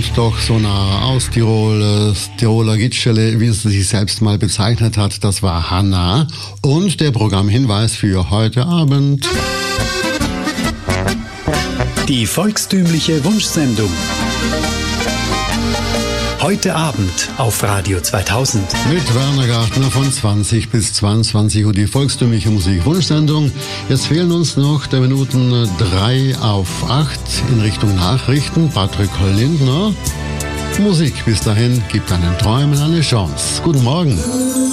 kommt doch so nah aus Tirol, Tiroler Gitschele, wie sie sich selbst mal bezeichnet hat, das war Hanna. Und der Programmhinweis für heute Abend. Die volkstümliche Wunschsendung. Heute Abend auf Radio 2000. Mit Werner Gartner von 20 bis 22 Uhr die volkstümliche Musikwunschsendung. Jetzt fehlen uns noch der Minuten 3 auf 8 in Richtung Nachrichten. Patrick Lindner. Musik bis dahin gibt deinen Träumen eine Chance. Guten Morgen.